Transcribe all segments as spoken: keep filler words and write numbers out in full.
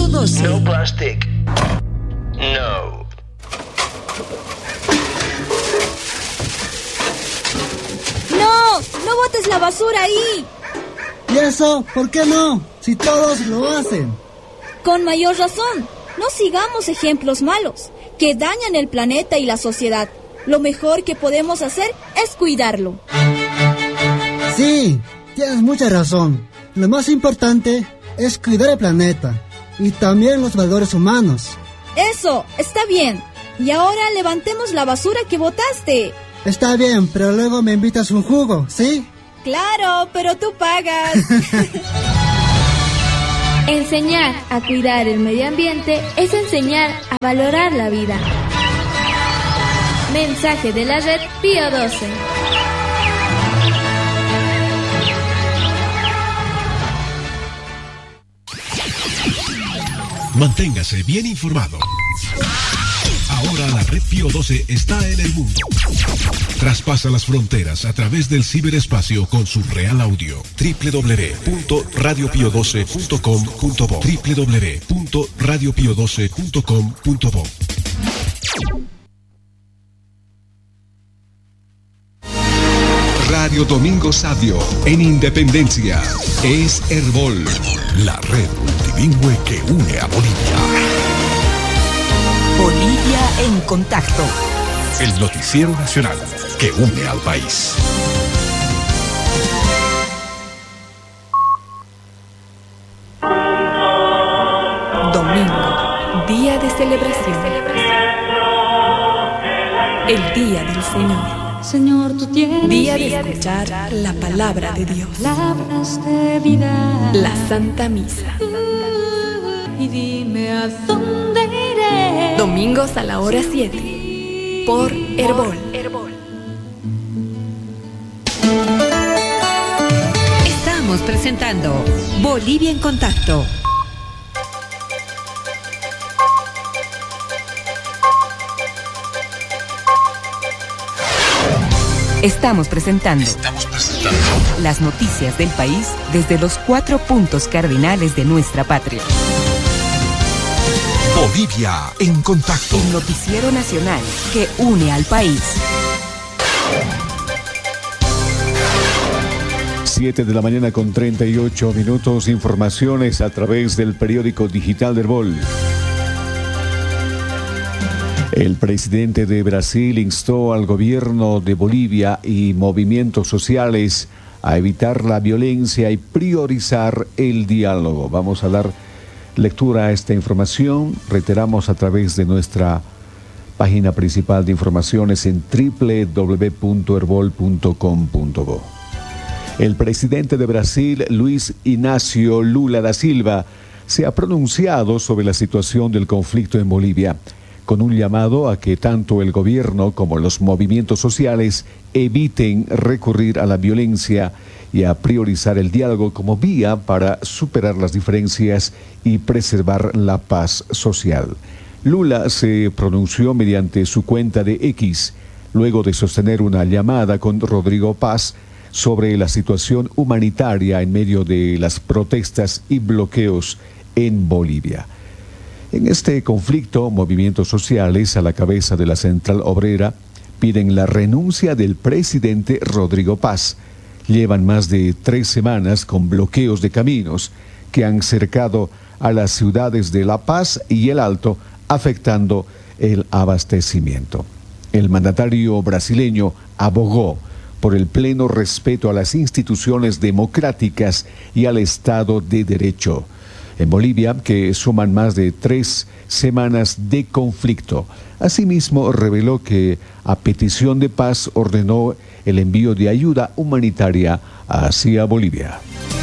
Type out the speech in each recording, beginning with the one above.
Pío doce. No plastic. No. ¡No! ¡No botes la basura ahí! ¿Y eso? ¿Por qué no? Si todos lo hacen. Con mayor razón. No sigamos ejemplos malos que dañan el planeta y la sociedad. Lo mejor que podemos hacer es cuidarlo. Sí, tienes mucha razón. Lo más importante es cuidar el planeta y también los valores humanos. Eso, está bien. Y ahora levantemos la basura que botaste. Está bien, pero luego me invitas un jugo, ¿sí? Claro, pero tú pagas. Enseñar a cuidar el medio ambiente es enseñar a valorar la vida. Mensaje de la red Pío doce. Manténgase bien informado. Ahora la red Pío doce está en el mundo. Traspasa las fronteras a través del ciberespacio con su real audio. doble u doble u doble u punto radio pío doce punto com punto bo doble u doble u doble u punto radio pío doce punto com punto bo. Radio Domingo Sabio en Independencia es Herbol, la red multilingüe que une a Bolivia. Bolivia en contacto. El noticiero nacional que une al país. Domingo, día de celebración. El día del Señor. Señor, tú tienes día de escuchar la palabra de Dios. Palabras de vida. La Santa Misa. Y dime a dónde iré. Domingos a la hora siete. Por Herbol. Estamos presentando Bolivia en contacto. Estamos presentando, Estamos presentando las noticias del país desde los cuatro puntos cardinales de nuestra patria. Bolivia en contacto. El noticiero nacional que une al país. siete de la mañana con treinta y ocho minutos. Informaciones a través del periódico digital de Herbol. El presidente de Brasil instó al gobierno de Bolivia y movimientos sociales a evitar la violencia y priorizar el diálogo. Vamos a dar lectura a esta información. Reiteramos a través de nuestra página principal de informaciones en doble u doble u doble u punto herbol punto com punto bo. El presidente de Brasil, Luis Inácio Lula da Silva, se ha pronunciado sobre la situación del conflicto en Bolivia, con un llamado a que tanto el gobierno como los movimientos sociales eviten recurrir a la violencia y a priorizar el diálogo como vía para superar las diferencias y preservar la paz social. Lula se pronunció mediante su cuenta de X, luego de sostener una llamada con Rodrigo Paz sobre la situación humanitaria en medio de las protestas y bloqueos en Bolivia. En este conflicto, movimientos sociales a la cabeza de la Central Obrera piden la renuncia del presidente Rodrigo Paz. Llevan más de tres semanas con bloqueos de caminos que han cercado a las ciudades de La Paz y El Alto, afectando el abastecimiento. El mandatario brasileño abogó por el pleno respeto a las instituciones democráticas y al Estado de Derecho. En Bolivia, que suman más de tres semanas de conflicto. Asimismo, reveló que, a petición de paz, ordenó el envío de ayuda humanitaria hacia Bolivia.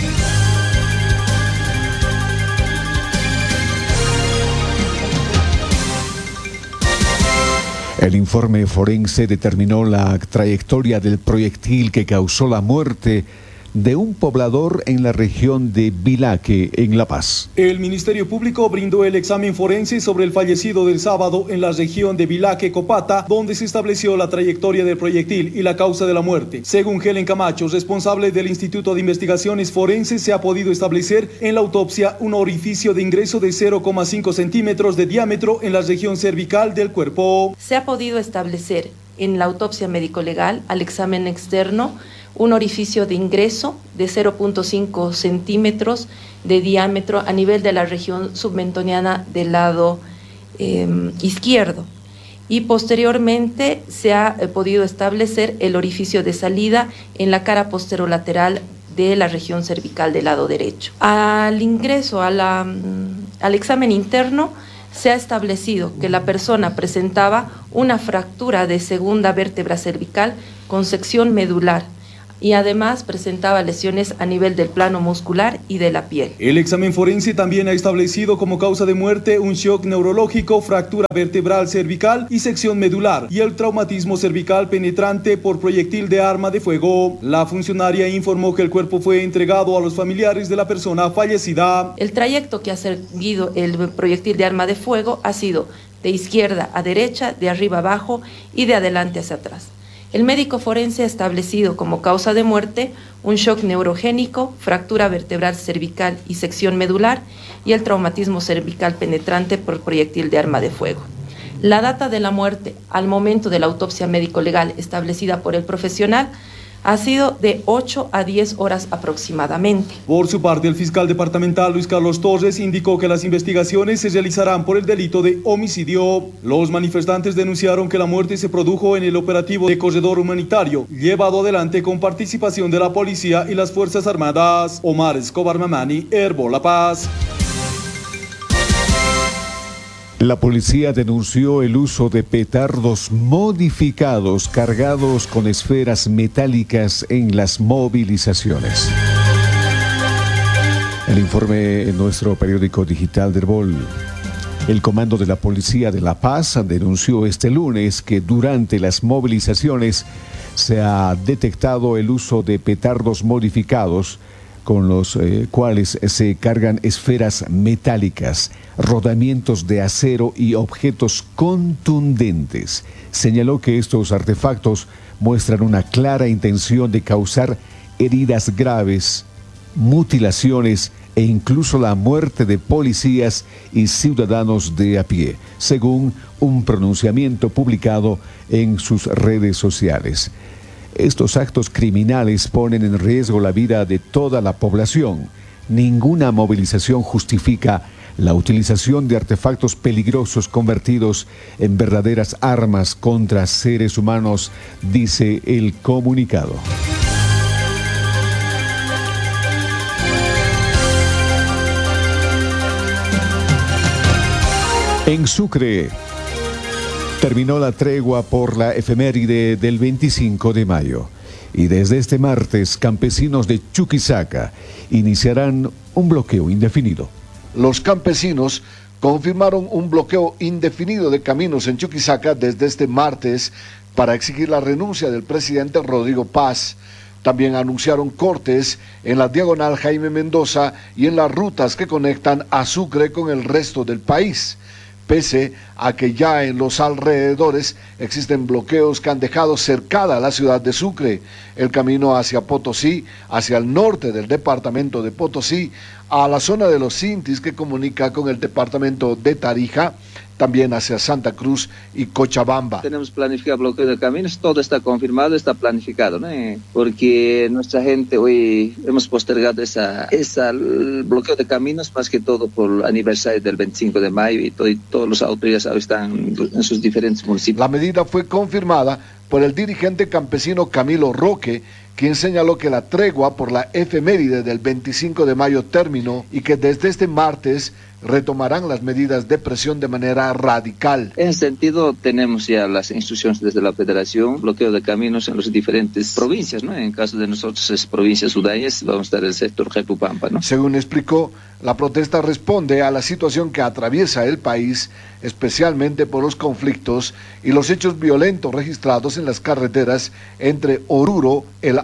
El informe forense determinó la trayectoria del proyectil que causó la muerte de un poblador en la región de Vilaque, en La Paz. El Ministerio Público brindó el examen forense sobre el fallecido del sábado en la región de Vilaque, Copata, donde se estableció la trayectoria del proyectil y la causa de la muerte. Según Helen Camacho, responsable del Instituto de Investigaciones Forenses, se ha podido establecer en la autopsia un orificio de ingreso de cero coma cinco centímetros de diámetro en la región cervical del cuerpo. Se ha podido establecer en la autopsia médico-legal al examen externo un orificio de ingreso de cero punto cinco centímetros de diámetro a nivel de la región submentoniana del lado eh, izquierdo. Y posteriormente se ha eh, podido establecer el orificio de salida en la cara posterolateral de la región cervical del lado derecho. Al ingreso a la, al examen interno se ha establecido que la persona presentaba una fractura de segunda vértebra cervical con sección medular y además presentaba lesiones a nivel del plano muscular y de la piel. El examen forense también ha establecido como causa de muerte un shock neurológico, fractura vertebral cervical y sección medular, y el traumatismo cervical penetrante por proyectil de arma de fuego. La funcionaria informó que el cuerpo fue entregado a los familiares de la persona fallecida. El trayecto que ha seguido el proyectil de arma de fuego ha sido de izquierda a derecha, de arriba abajo y de adelante hacia atrás. El médico forense ha establecido como causa de muerte un shock neurogénico, fractura vertebral cervical y sección medular y el traumatismo cervical penetrante por proyectil de arma de fuego. La data de la muerte al momento de la autopsia médico-legal establecida por el profesional ha sido de ocho a diez horas aproximadamente. Por su parte, el fiscal departamental Luis Carlos Torres indicó que las investigaciones se realizarán por el delito de homicidio. Los manifestantes denunciaron que la muerte se produjo en el operativo de corredor humanitario, llevado adelante con participación de la policía y las Fuerzas Armadas. Omar Escobar Mamani, Herbo, La Paz. La policía denunció el uso de petardos modificados cargados con esferas metálicas en las movilizaciones. El informe en nuestro periódico digital Derbol. El Comando de la Policía de La Paz denunció este lunes que durante las movilizaciones se ha detectado el uso de petardos modificados con los eh, cuales se cargan esferas metálicas, rodamientos de acero y objetos contundentes. Señaló que estos artefactos muestran una clara intención de causar heridas graves, mutilaciones e incluso la muerte de policías y ciudadanos de a pie, según un pronunciamiento publicado en sus redes sociales. Estos actos criminales ponen en riesgo la vida de toda la población. Ninguna movilización justifica la utilización de artefactos peligrosos convertidos en verdaderas armas contra seres humanos, dice el comunicado. En Sucre terminó la tregua por la efeméride del veinticinco de mayo y desde este martes campesinos de Chuquisaca iniciarán un bloqueo indefinido. Los campesinos confirmaron un bloqueo indefinido de caminos en Chuquisaca desde este martes para exigir la renuncia del presidente Rodrigo Paz. También anunciaron cortes en la diagonal Jaime Mendoza y en las rutas que conectan a Sucre con el resto del país, pese a que ya en los alrededores existen bloqueos que han dejado cercada la ciudad de Sucre, el camino hacia Potosí, hacia el norte del departamento de Potosí, a la zona de los Sintis que comunica con el departamento de Tarija, también hacia Santa Cruz y Cochabamba. Tenemos planificado bloqueo de caminos, todo está confirmado, está planificado, ¿no? Porque nuestra gente hoy hemos postergado esa, esa el bloqueo de caminos más que todo por el aniversario del veinticinco de mayo y, todo, y todos los autoridades hoy están en sus diferentes municipios. La medida fue confirmada por el dirigente campesino Camilo Roque, quien señaló que la tregua por la efeméride del veinticinco de mayo terminó y que desde este martes retomarán las medidas de presión de manera radical. En ese sentido, tenemos ya las instrucciones desde la Federación, bloqueo de caminos en las diferentes provincias, ¿no? En caso de nosotros es provincias sudañas, vamos a estar en el sector Jepupampa, ¿no? Según explicó, la protesta responde a la situación que atraviesa el país, especialmente por los conflictos y los hechos violentos registrados en las carreteras entre Oruro, El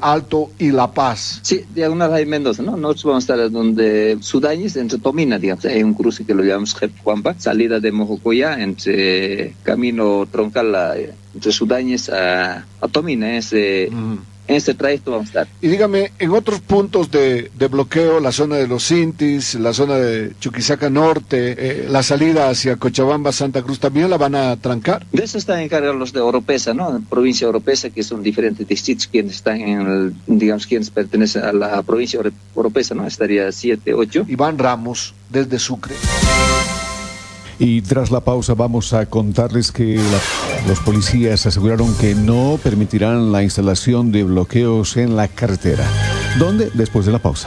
Alto y La Paz. Sí, diagonal Jaime Mendoza, ¿no? Nosotros vamos a estar donde Sudañez, entre Tomina, digamos. Hay un cruce que lo llamamos Jepcuampa, salida de Mojocoya, entre camino troncal a, entre Sudañez a, a Tomina, ese... Uh-huh. En este trayecto vamos a estar. Y dígame, en otros puntos de, de bloqueo, la zona de los Intis, la zona de Chuquisaca Norte, eh, la salida hacia Cochabamba, Santa Cruz, ¿también la van a trancar? De eso están encargados los de Oropesa, ¿no? Provincia Oropesa, que son diferentes distritos quienes están en el, digamos, quienes pertenecen a la provincia Oropesa, ¿no? Estaría siete, ocho. Iván Ramos, desde Sucre. Y tras la pausa vamos a contarles que la, los policías aseguraron que no permitirán la instalación de bloqueos en la carretera. ¿Dónde? Después de la pausa.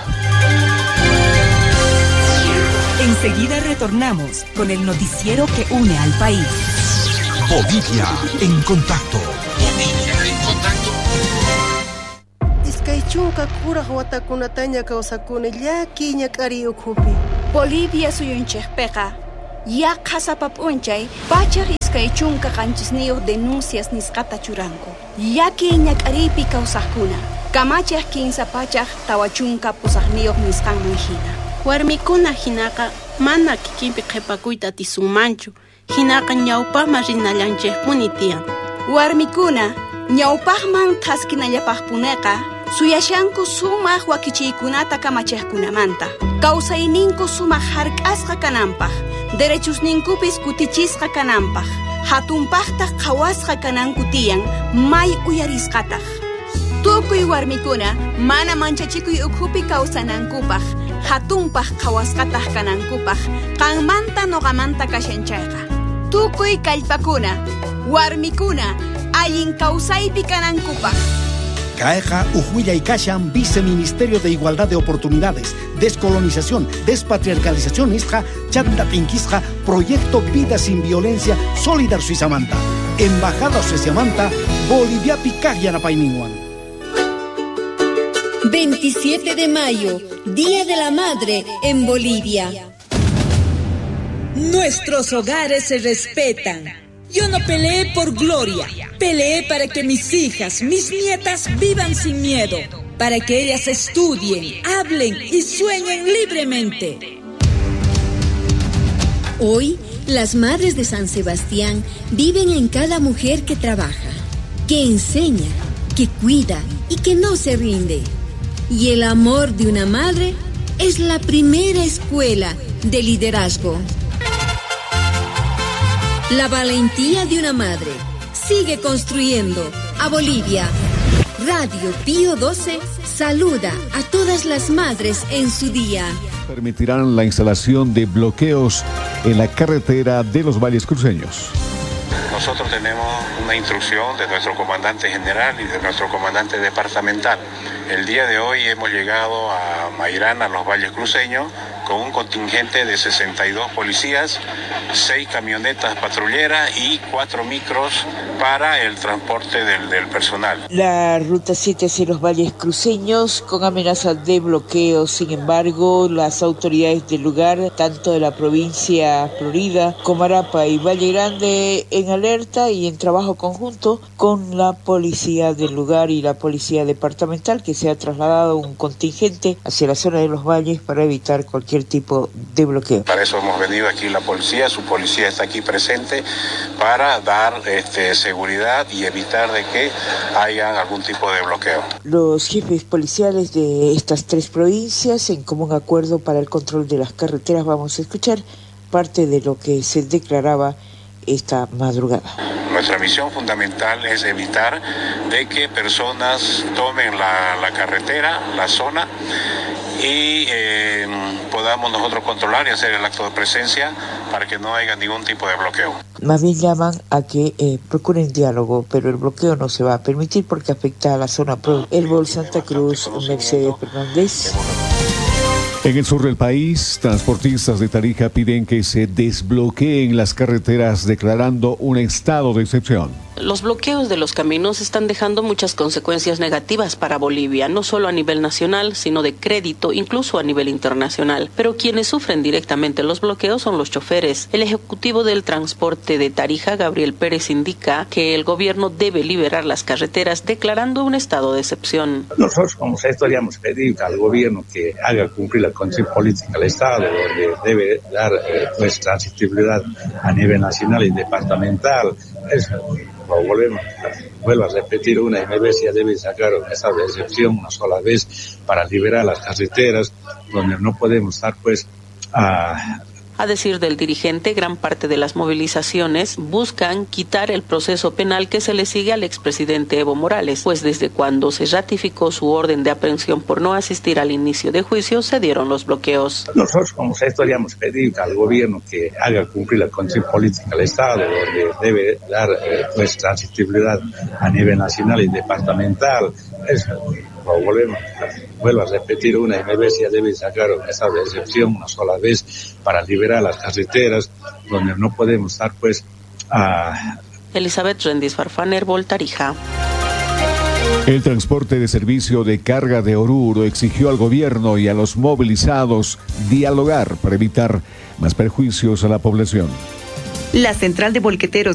Enseguida retornamos con el noticiero que une al país. Bolivia en contacto. Bolivia en contacto. Bolivia suyunchejpeqa. Ya kasapap unchay, pachar iskay chunka qanchisniyoq denuncias nisqata churanku. Yaki ñak'aripi kawsaqkuna, kamachaq kinsa pachaq tawa chunka pusaqniyoq nisqanman hina. Warmikuna hinaqa mana kikinpi qhipakuyta atisunmanchu, hinaqa ñawpaqman rinallanchikpuni tiyan. Warmikuna ñawpaqman qhaskinallapaqpuneqa suyashanku sumaq wakichiykunata kamachaqkunamanta. Kawsayninku sumaq hark'asqa kananpaq. Derechos ninkupis kutichisqa kananpaq. Hatunpaqtaq qhawasqa kananku tiyan may uyarisqataq. Tukuy warmikuna mana manchachikuy ukhupi kawsanankupaq. Hatunpaq qhawasqataq kanankupaq. Qanmanta noqamanta kashanchayqa. Tukuy kallpakuna, warmikuna allin kawsaypi kanankupaq. Caeja Ujuilla y Kashan, Viceministerio de Igualdad de Oportunidades, Descolonización, Despatriarcalización Isja, Chanda Pinquisja, Proyecto Vida Sin Violencia, Solidar Suizamanta, Embajada Suizamanta, Bolivia Picayana Paininguan. veintisiete de mayo, Día de la Madre en Bolivia. Nuestros hogares se respetan. Yo no peleé por gloria, peleé para que mis hijas, mis nietas vivan sin miedo, para que ellas estudien, hablen y sueñen libremente. Hoy, las madres de San Sebastián viven en cada mujer que trabaja, que enseña, que cuida y que no se rinde. Y el amor de una madre es la primera escuela de liderazgo. La valentía de una madre sigue construyendo a Bolivia. Radio Pío doce saluda a todas las madres en su día. Permitirán la instalación de bloqueos en la carretera de los valles cruceños. Nosotros tenemos una instrucción de nuestro comandante general y de nuestro comandante departamental. El día de hoy hemos llegado a Mairán, a los valles cruceños, con un contingente de sesenta y dos policías, seis camionetas patrulleras y cuatro micros para el transporte del, del personal. La ruta siete hacia los valles cruceños con amenaza de bloqueo. Sin embargo, las autoridades del lugar, tanto de la provincia Florida, Comarapa y Valle Grande, en alerta y en trabajo conjunto con la policía del lugar y la policía departamental, que se ha trasladado un contingente hacia la zona de los valles para evitar cualquier tipo de bloqueo. Para eso hemos venido aquí la policía, su policía está aquí presente para dar este, seguridad y evitar de que haya algún tipo de bloqueo. Los jefes policiales de estas tres provincias, en común acuerdo para el control de las carreteras, vamos a escuchar parte de lo que se declaraba esta madrugada. Nuestra misión fundamental es evitar de que personas tomen la, la carretera, la zona, y eh, podamos nosotros controlar y hacer el acto de presencia para que no haya ningún tipo de bloqueo. Más bien llaman a que eh, procuren diálogo, pero el bloqueo no se va a permitir porque afecta a la zona pro. El Bol Santa Cruz, Mercedes Fernández. En el sur del país, transportistas de Tarija piden que se desbloqueen las carreteras declarando un estado de excepción. Los bloqueos de los caminos están dejando muchas consecuencias negativas para Bolivia, no solo a nivel nacional, sino de crédito, incluso a nivel internacional. Pero quienes sufren directamente los bloqueos son los choferes. El ejecutivo del transporte de Tarija, Gabriel Pérez, indica que el gobierno debe liberar las carreteras, declarando un estado de excepción. Nosotros como sector hemos pedido al gobierno que haga cumplir la condición política del Estado, donde debe dar eh, pues transitibilidad a nivel nacional y departamental. Es, Lo volvemos, vuelvo a repetir una y me vez ya debe sacar un estado de excepción una sola vez para liberar las carreteras donde no podemos estar pues a... A decir del dirigente, gran parte de las movilizaciones buscan quitar el proceso penal que se le sigue al expresidente Evo Morales, pues desde cuando se ratificó su orden de aprehensión por no asistir al inicio de juicio, se dieron los bloqueos. Nosotros como sector hemos pedido al gobierno que haga cumplir la condición política del Estado, donde debe dar eh, pues transitibilidad a nivel nacional y departamental. Es, lo volvemos, vuelvo a repetir una y me vez ya debe sacar un estado de excepción una sola vez para liberar las carreteras donde no podemos estar pues a... Elizabeth Rendis Farfaner, Tarija. El transporte de servicio de carga de Oruro exigió al gobierno y a los movilizados dialogar para evitar más perjuicios a la población. La central de volqueteros